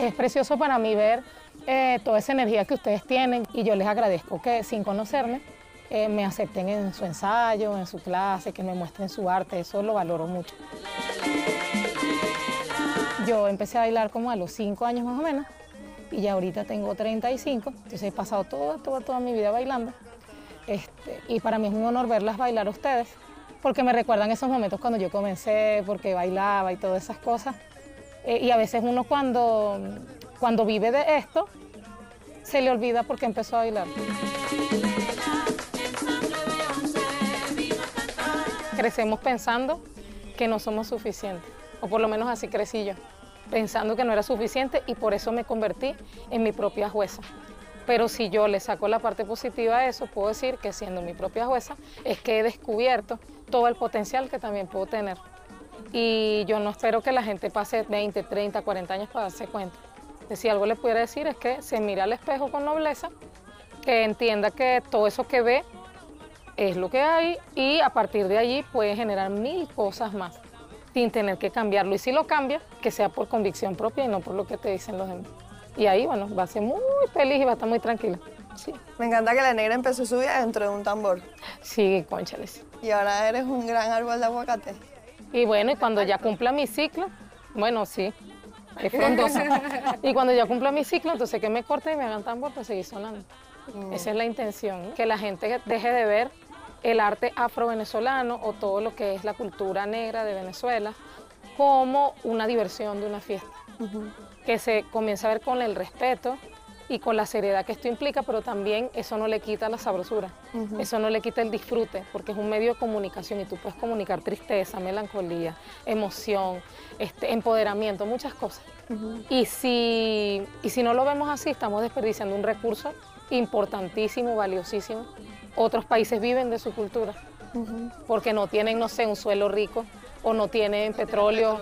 Es precioso para mí ver toda esa energía que ustedes tienen y yo les agradezco que sin conocerme me acepten en su ensayo, en su clase, que me muestren su arte, eso lo valoro mucho. Yo empecé a bailar como a los 5 años más o menos y ya ahorita tengo 35, entonces he pasado toda mi vida bailando. Y para mí es un honor verlas bailar a ustedes, porque me recuerdan esos momentos cuando yo comencé, porque bailaba y todas esas cosas. Y a veces uno cuando vive de esto, se le olvida porque empezó a bailar. Crecemos pensando que no somos suficientes, o por lo menos así crecí yo, pensando que no era suficiente y por eso me convertí en mi propia jueza. Pero si yo le saco la parte positiva a eso, puedo decir que siendo mi propia jueza es que he descubierto todo el potencial que también puedo tener. Y yo no espero que la gente pase 20, 30, 40 años para darse cuenta. Si algo le pudiera decir es que se mire al espejo con nobleza, que entienda que todo eso que ve es lo que hay y a partir de allí puede generar 1000 cosas más sin tener que cambiarlo. Y si lo cambia, que sea por convicción propia y no por lo que te dicen los demás. Y ahí, bueno, va a ser muy feliz y va a estar muy tranquila. Sí. Me encanta que la negra empezó su vida dentro de un tambor. Sí, cónchales. Y ahora eres un gran árbol de aguacate. Y bueno, y cuando ya cumpla mi ciclo, bueno, sí, es frondoso. Y cuando ya cumpla mi ciclo, entonces que me corten y me hagan tambor para seguir sonando. Esa es la intención, ¿no? Que la gente deje de ver el arte afro-venezolano o todo lo que es la cultura negra de Venezuela como una diversión de una fiesta. Que se comience a ver con el respeto y con la seriedad que esto implica, pero también eso no le quita la sabrosura, eso no le quita el disfrute, porque es un medio de comunicación y tú puedes comunicar tristeza, melancolía, emoción, empoderamiento, muchas cosas. Y si no lo vemos así, estamos desperdiciando un recurso importantísimo, valiosísimo. Otros países viven de su cultura, porque no tienen, no sé, un suelo rico, o no tienen petróleo,